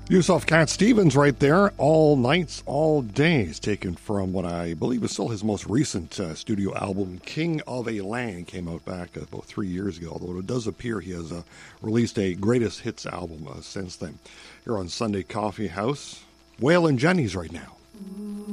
Use off Cat Stevens right there. All Nights, All Days, taken from what I believe is still his most recent studio album, King of a Land, came out back about 3 years ago, although it does appear he has released a greatest hits album since then. Here on Sunday Coffee House, Waylon Jennings right now.